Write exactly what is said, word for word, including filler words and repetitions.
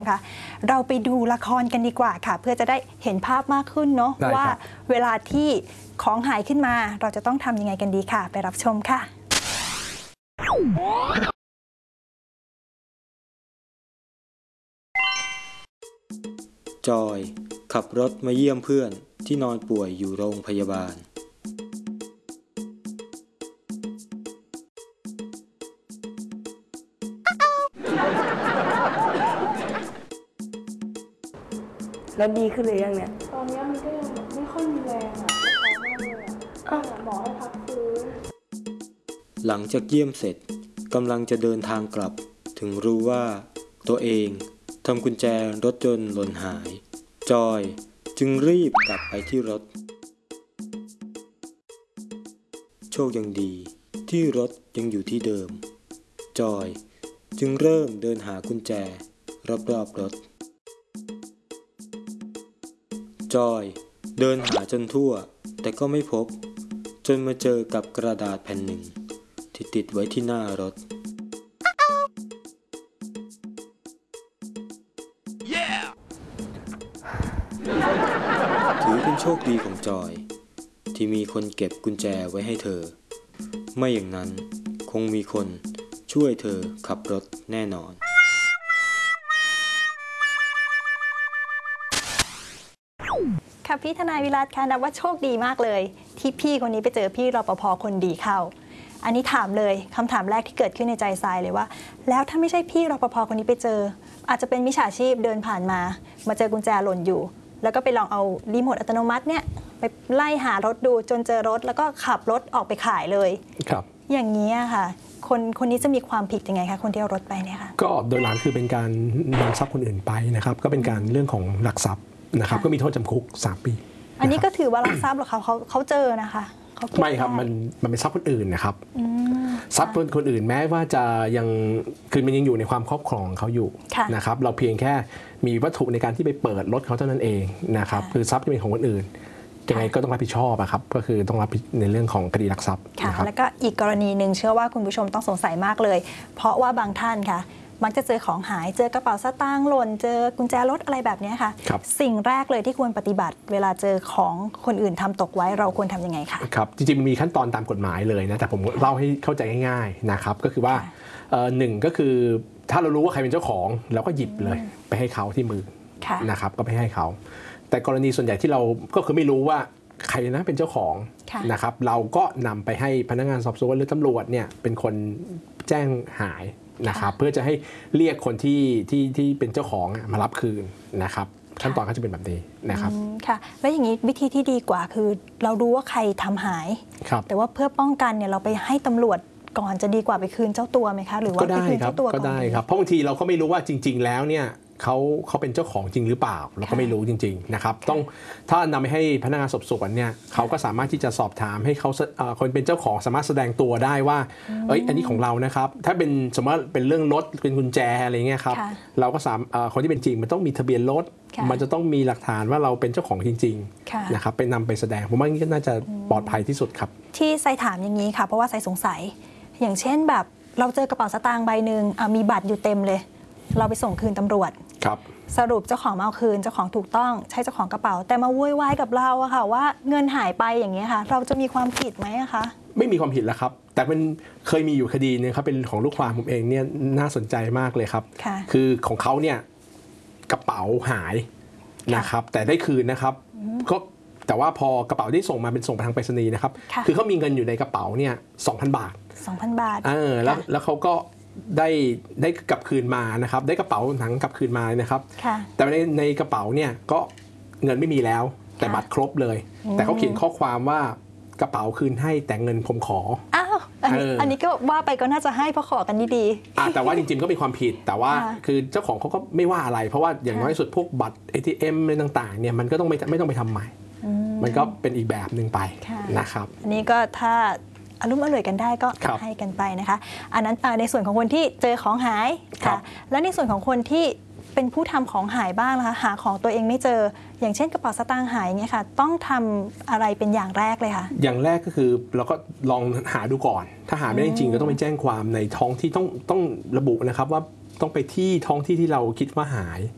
ค่ะเราไปดูละครกันดีกว่าค่ะเพื่อจะได้เห็นภาพมากขึ้นเนาะว่าเวลาที่ของหายขึ้นมาเราจะต้องทำยังไงกันดีค่ะไปรับชมค่ะจอยขับรถมาเยี่ยมเพื่อนที่นอนป่วยอยู่โรงพยาบาลแล้วดีขึ้นเลยยังเนี่ยตอนนี้มันก็ยังไม่ค่อยมีแรงอ่ะท้องมากเลยอ่ะหมอให้พักฟื้นหลังจากเยี่ยมเสร็จกำลังจะเดินทางกลับถึงรู้ว่าตัวเองทำกุญแจรถยนต์หล่นหายจอยจึงรีบกลับไปที่รถโชคยังดีที่รถยังอยู่ที่เดิมจอยจึงเริ่มเดินหากุญแจรอบๆรถจอยเดินหาจนทั่วแต่ก็ไม่พบจนมาเจอกับกระดาษแผ่นหนึ่งที่ติดไว้ที่หน้ารถ yeah! ถือเป็นโชคดีของจอยที่มีคนเก็บกุญแจไว้ให้เธอไม่อย่างนั้นคงมีคนช่วยเธอขับรถแน่นอนค่ะพี่ทนายวิรัตค่ะนับว่าโชคดีมากเลยที่พี่คนนี้ไปเจอพี่รปภ.คนดีเข้าอันนี้ถามเลยคำถามแรกที่เกิดขึ้นในใจทรายเลยว่าแล้วถ้าไม่ใช่พี่รปภ.คนนี้ไปเจออาจจะเป็นมิจฉาชีพเดินผ่านมามาเจอกุญแจหล่นอยู่แล้วก็ไปลองเอารีโมทอัตโนมัติเนี่ยไปไล่หารถดูจนเจอรถแล้วก็ขับรถออกไปขายเลยครับอย่างนี้ค่ะคนคนนี้จะมีความผิดยังไงคะคนที่เอารถไปเนี่ยค่ะก็โดยหลักคือเป็นการนำทรัพย์คนอื่นไปนะครับก็เป็นการเรื่องของลักทรัพย์นะครับก็มีโทษจำคุกสามปีอันนี้ก็ถือว่าลักทรัพย์หรอคะเขาเขาเจอนะคะไม่ครับมันมันเป็นทรัพย์คนอื่นนะครับทรัพย์คนอื่นแม้ว่าจะยังคือมันยังอยู่ในความครอบครองเขาอยู่นะครับเราเพียงแค่มีวัตถุในการที่ไปเปิดรถเขาเท่านั้นเองนะครับคือทรัพย์ที่เป็นของคนอื่นยังไงก็ต้องรับผิดชอบครับก็คือต้องรับในเรื่องของคดีลักทรัพย์ค่ะแล้วก็อีกกรณีหนึ่งเชื่อว่าคุณผู้ชมต้องสงสัยมากเลยเพราะว่าบางท่านค่ะมักจะเจอของหายเจอกระเป๋าสตางค์หล่นเจอกุญแจรถอะไรแบบนี้ค่ะสิ่งแรกเลยที่ควรปฏิบัติเวลาเจอของคนอื่นทำตกไว้เราควรทำยังไงคะครับจริงๆมันมีขั้นตอนตามกฎหมายเลยนะแต่ผมเล่าให้เข้าใจง่ายๆนะครับก็คือว่าหนึ่งก็คือถ้าเรารู้ว่าใครเป็นเจ้าของเราก็หยิบเลยไปให้เขาที่มือนะครับก็ไปให้เขาแต่กรณีส่วนใหญ่ที่เราก็คือไม่รู้ว่าใครนะเป็นเจ้าของนะครับเราก็นำไปให้พนักงานสอบสวนหรือตำรวจเนี่ยเป็นคนแจ้งหายนะครับเพื่อจะให้เรียกคนที่ที่ที่เป็นเจ้าของมารับคืนนะครับขั้นตอนก็จะเป็นแบบนี้นะครับค่ะแล้วอย่างนี้วิธีที่ดีกว่าคือเรารู้ว่าใครทำหายแต่ว่าเพื่อป้องกันเนี่ยเราไปให้ตำรวจก่อนจะดีกว่าไปคืนเจ้าตัวไหมคะหรือว่าไปคืนเจ้าตัวก่อนก็ได้ครับเพราะบางทีเราก็ไม่รู้ว่าจริงๆแล้วเนี่ยเขาเขาเป็นเจ้าของจริงหรือเปล่าเราก็ไม่รู้จริงๆนะครับต้องถ้านำไปให้พนักงานสอบสวนเนี่ยเขาก็สามารถที่จะสอบถามให้เขาคนเป็นเจ้าของสามารถแสดงตัวได้ว่าเอ้ยอันนี้ของเรานะครับถ้าเป็นสมมติว่าเป็นเรื่องรถเป็นกุญแจอะไรเงี้ยครับเราก็สามคนที่เป็นจริงมันต้องมีทะเบียนรถมันจะต้องมีหลักฐานว่าเราเป็นเจ้าของจริงๆนะครับไปนำไปแสดงผมว่านี่น่าจะปลอดภัยที่สุดครับที่ไซถามอย่างนี้ค่ะเพราะว่าไซสงสัยอย่างเช่นแบบเราเจอกระเป๋าสตางค์ใบหนึ่งมีบัตรอยู่เต็มเลยเราไปส่งคืนตำรวจสรุปเจ้าของมาเอาคืนเจ้าของถูกต้องใช่เจ้าของกระเป๋าแต่มาวุ่นวายกับเราอะค่ะว่าเงินหายไปอย่างเงี้ยค่ะเราจะมีความผิดไหมอะคะไม่มีความผิดแล้วครับแต่มันเคยมีอยู่คดีนึงครับเป็นของลูกความผมเองเนี่ยน่าสนใจมากเลยครับคือของเขาเนี่ยกระเป๋าหายนะครับแต่ได้คืนนะครับก็แต่ว่าพอกระเป๋าที่ส่งมาเป็นส่งไปทางไปรษณีย์นะครับคือเขามีเงินอยู่ในกระเป๋าเนี่ย สองพัน บาทสองพัน บาทเออแล้วแล้วเขาก็ได้ได้กลับคืนมานะครับได้กระเป๋าหนังกลับคืนมานะครับแต่ในในกระเป๋าเนี่ยก็เงินไม่มีแล้วแต่บัตรครบเลยแต่เขาเขียนข้อความว่ากระเป๋าคืนให้แต่เงินผมขออ้าวอันนี้ก็ว่าไปก็น่าจะให้เพราะขอกันดีๆแต่ว่าจริงๆก็มีความผิดแต่ว่าคือเจ้าของเขาก็ไม่ว่าอะไรเพราะว่าอย่างน้อยสุดพวกบัตร เอ ที เอ็ม อะไรต่างๆเนี่ยมันก็ต้องไม่ไม่ต้องไปทำใหม่มันก็เป็นอีกแบบหนึ่งไปนะครับอันนี้ก็ถ้าอารมณ์อร่วยกันได้ก็ให้กันไปนะคะอันนั้นในส่วนของคนที่เจอของหายค่ะแล้วในส่วนของคนที่เป็นผู้ทำของหายบ้างนะคะหาของตัวเองไม่เจออย่างเช่นกระเป๋าสตางค์หายเงี้ยค่ะต้องทำอะไรเป็นอย่างแรกเลยค่ะอย่างแรกก็คือเราก็ลองหาดูก่อนถ้าหาไม่ได้จริงก็ต้องไปแจ้งความในท้องที่ต้องต้องระบุนะครับว่าต้องไปที่ท้องที่ที่เราคิดว่าหาย